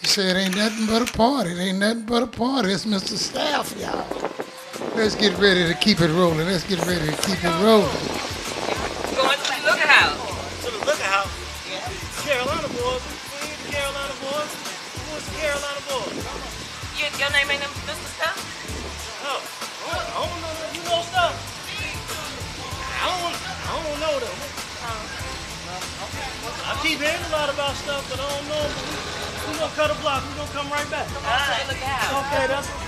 Say it ain't nothing but a party. It ain't nothing but a party. It's Mr. Staff, y'all. Let's get ready to keep it rolling. Let's get ready to keep it rolling. Going to the looking house. To the liquor house. Carolina boys. We ain't the Carolina boys. Who's the Carolina boys? Your name ain't Mr. Stuff? Oh, I don't know. You know stuff? I don't know them. I keep hearing a lot about stuff, but I don't know. We're gonna cut a block. We're gonna come right back. All right. Look out. Okay, that's